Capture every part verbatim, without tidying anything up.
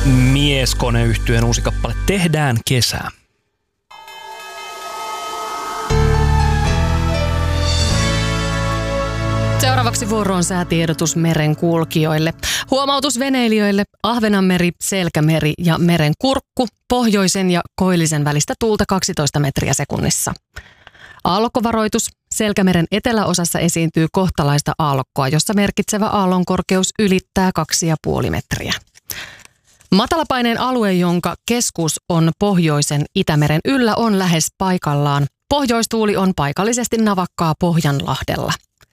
Mieskoneyhtyeen uusi kappale Tehdään kesää. Seuraavaksi vuoroon säätiedotus merenkulkijoille. Huomautus veneilijöille: Ahvenanmeri, Selkämeri ja Merenkurkku. Pohjoisen ja koillisen välistä tuulta kaksitoista metriä sekunnissa. Aallokkovaroitus: Selkämeren eteläosassa esiintyy kohtalaista aallokkoa, jossa merkitsevä aallonkorkeus ylittää kaksi pilkku viisi metriä. Matalapaineen alue, jonka keskus on pohjoisen Itämeren yllä, on lähes paikallaan. Pohjoistuuli on paikallisesti navakkaa Pohjanlahdella.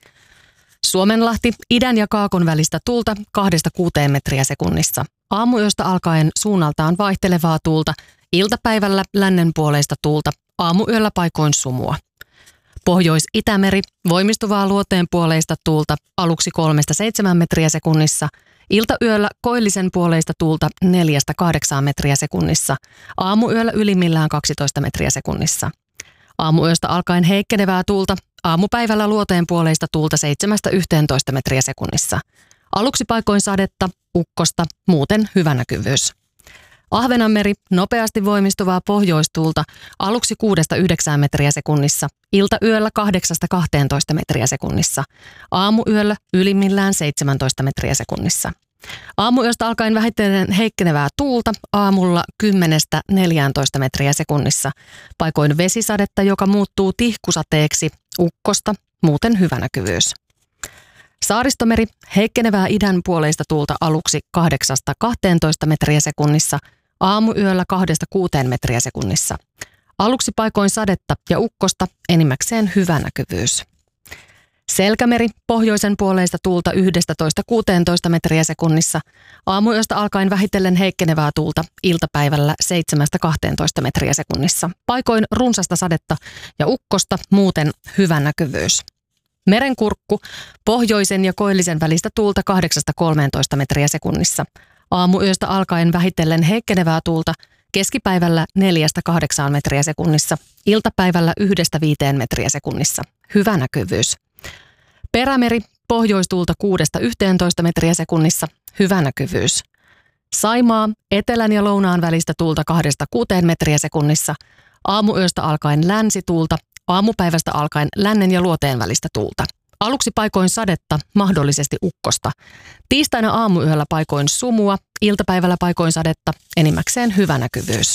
Suomenlahti, idän ja kaakon välistä tuulta kahdesta kuuteen metriä sekunnissa. Aamuyöstä alkaen suunnaltaan vaihtelevaa tuulta, iltapäivällä lännenpuoleista tuulta, aamuyöllä paikoin sumua. Pohjois-Itämeri, voimistuvaa luoteenpuoleista tuulta, aluksi kolmesta seitsemään metriä sekunnissa, iltayöllä koillisen puoleista tuulta neljästä kahdeksaan metriä sekunnissa, aamuyöllä ylimmillään kaksitoista metriä sekunnissa. Aamuyöstä alkaen heikkenevää tuulta, aamupäivällä luoteen puoleista tuulta seitsemästä yhteentoista metriä sekunnissa. Aluksi paikoin sadetta, ukkosta, muuten hyvä näkyvyys. Ahvenanmeri, nopeasti voimistuvaa pohjoistuulta, aluksi kuudesta yhdeksään metriä sekunnissa, iltayöllä kahdeksasta kahteentoista metriä sekunnissa, aamuyöllä ylimmillään seitsemäntoista metriä sekunnissa. Aamuyöstä alkaen vähitellen heikkenevää tuulta, aamulla kymmenestä neljääntoista metriä sekunnissa, paikoin vesisadetta, joka muuttuu tihkusateeksi, ukkosta, muuten hyvä näkyvyys. Saaristomeri, heikkenevää idän puoleista tuulta aluksi kahdeksasta kahteentoista metriä sekunnissa, aamuyöllä kahdesta kuuteen metriä sekunnissa. Aluksi paikoin sadetta ja ukkosta, enimmäkseen hyvä näkyvyys. Selkämeri, pohjoisen puoleista tuulta yhdestätoista kuuteentoista metriä sekunnissa, aamuyöstä alkaen vähitellen heikkenevää tuulta, iltapäivällä seitsemästä kahteentoista metriä sekunnissa. Paikoin runsasta sadetta ja ukkosta, muuten hyvä näkyvyys. Merenkurkku, pohjoisen ja koillisen välistä tuulta kahdeksasta kolmeentoista metriä sekunnissa. Aamuyöstä alkaen vähitellen heikkenevää tuulta, keskipäivällä neljästä kahdeksaan metriä sekunnissa, iltapäivällä yhdestä viiteen metriä sekunnissa. Hyvä näkyvyys. Perämeri, pohjoistuulta kuudesta yhteentoista metriä sekunnissa, hyvä näkyvyys. Saimaa, etelän ja lounaan välistä tuulta kahdesta kuuteen metriä sekunnissa, aamuyöstä alkaen länsituulta, aamupäivästä alkaen lännen ja luoteen välistä tuulta. Aluksi paikoin sadetta, mahdollisesti ukkosta. Tiistaina aamuyöllä paikoin sumua, iltapäivällä paikoin sadetta, enimmäkseen hyvä näkyvyys.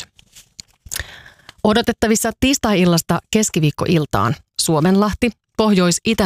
Odotettavissa tiistai-illasta keskiviikkoiltaan: Suomenlahti, Pohjois-Itä